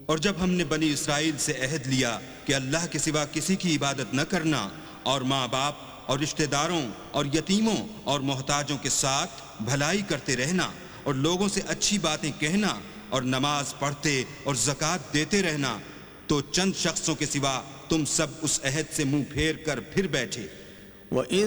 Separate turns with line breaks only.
और जब हमने बनी इसराइल से अहद लिया कि अल्लाह के सिवा किसी की इबादत न करना और माँ बाप और रिश्तेदारों और यतीमों और मोहताजों के साथ भलाई करते रहना और लोगों से अच्छी बातें कहना और नमाज पढ़ते और ज़कात देते रहना, तो चंद शख्सों के सिवा तुम सब उस अहद से मुंह फेर कर फिर बैठे।